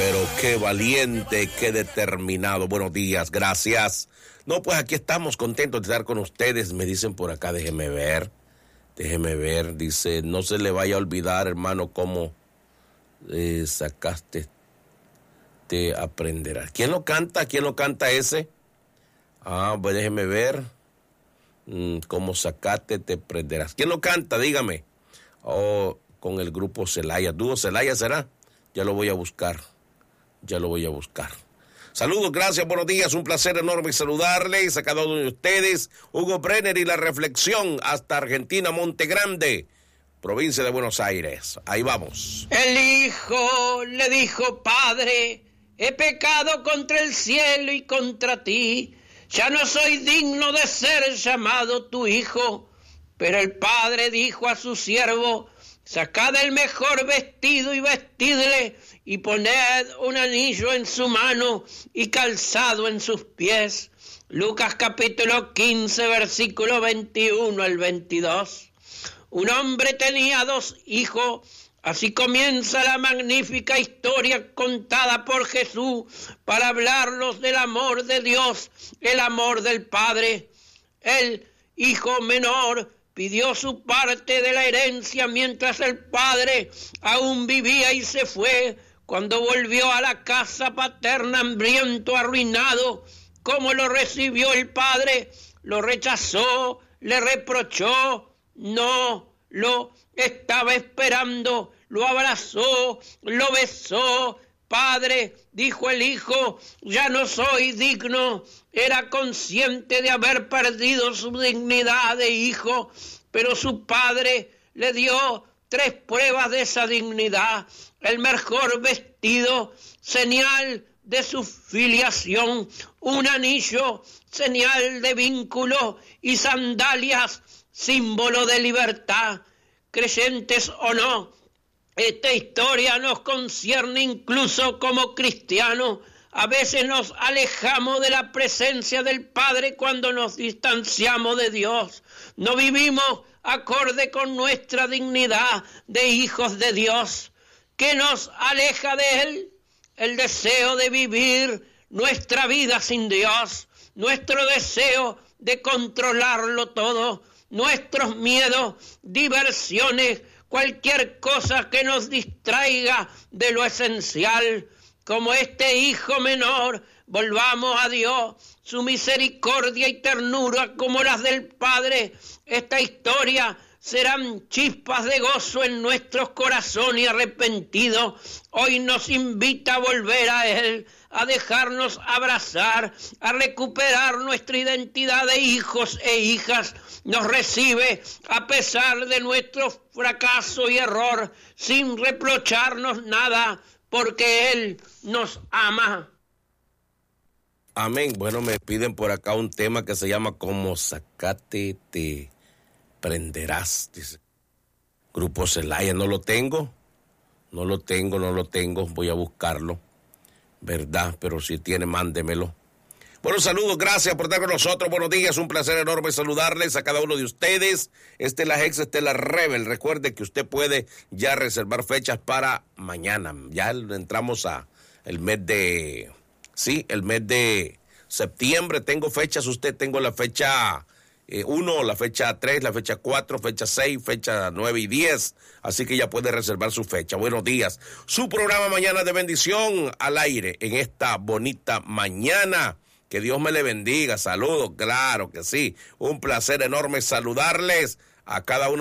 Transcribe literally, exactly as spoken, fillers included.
pero qué valiente, qué determinado. Buenos días, gracias. No, pues aquí estamos contentos de estar con ustedes. Me dicen por acá, déjeme ver, déjeme ver. Dice, no se le vaya a olvidar, hermano, cómo eh, sacaste, te aprenderás. ¿Quién lo canta? ¿Quién lo canta ese? Ah, pues déjeme ver. Mm, cómo sacaste, te aprenderás. ¿Quién lo canta? Dígame. Oh, con el grupo Celaya. ¿Dúo Celaya será? Ya lo voy a buscar. Ya lo voy a buscar. Saludos, gracias, buenos días. Un placer enorme saludarles a cada uno de ustedes. Hugo Brenner y la reflexión hasta Argentina, Monte Grande, provincia de Buenos Aires. Ahí vamos. El hijo le dijo, padre, he pecado contra el cielo y contra ti. Ya no soy digno de ser llamado tu hijo. Pero el padre dijo a su siervo, sacad el mejor vestido y vestidle, y poned un anillo en su mano y calzado en sus pies. Lucas capítulo quince, versículo veintiuno al veintidós. Un hombre tenía dos hijos. Así comienza la magnífica historia contada por Jesús para hablarnos del amor de Dios, el amor del Padre. El hijo menor pidió su parte de la herencia mientras el padre aún vivía y se fue. Cuando volvió a la casa paterna hambriento, arruinado, ¿cómo lo recibió el padre? Lo rechazó, le reprochó, no lo estaba esperando, lo abrazó, lo besó. Padre, dijo el hijo, ya no soy digno. Era consciente de haber perdido su dignidad de hijo, pero su padre le dio tres pruebas de esa dignidad. El mejor vestido, señal de su filiación, un anillo, señal de vínculo, y sandalias, símbolo de libertad. Creyentes o no, esta historia nos concierne incluso como cristianos. A veces nos alejamos de la presencia del Padre cuando nos distanciamos de Dios. No vivimos acorde con nuestra dignidad de hijos de Dios. ¿Qué nos aleja de Él? El deseo de vivir nuestra vida sin Dios, nuestro deseo de controlarlo todo, nuestros miedos, diversiones, cualquier cosa que nos distraiga de lo esencial. Como este hijo menor, volvamos a Dios, su misericordia y ternura como las del Padre. Esta historia serán chispas de gozo en nuestros corazones arrepentidos. Hoy nos invita a volver a Él, a dejarnos abrazar, a recuperar nuestra identidad de hijos e hijas. Nos recibe a pesar de nuestro fracaso y error, sin reprocharnos nada, porque Él nos ama. Amén. Bueno, me piden por acá un tema que se llama Como sacate te prenderás, dice Grupo Celaya. No lo tengo, no lo tengo, no lo tengo, voy a buscarlo, ¿verdad? Pero si tiene, mándemelo. Bueno, saludos, gracias por estar con nosotros, buenos días, un placer enorme saludarles a cada uno de ustedes. Este es la Hex, este es la Rebel. Recuerde que usted puede ya reservar fechas para mañana. Ya entramos a el mes de, sí, el mes de septiembre. Tengo fechas, usted tengo la fecha uno, la fecha tres, la fecha cuatro, fecha seis, fecha nueve y diez. Así que ya puede reservar su fecha. Buenos días. Su programa Mañana de Bendición al aire en esta bonita mañana. Que Dios me le bendiga. Saludos, claro que sí. Un placer enorme saludarles a cada uno